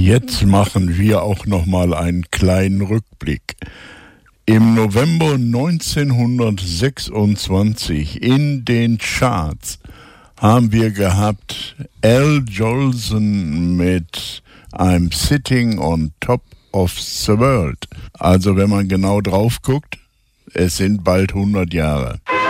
Jetzt machen wir auch noch mal einen kleinen Rückblick. Im November 1926 in den Charts haben wir gehabt Al Jolson mit I'm Sitting on Top of the World. Also wenn man genau drauf guckt, es sind bald 100 Jahre.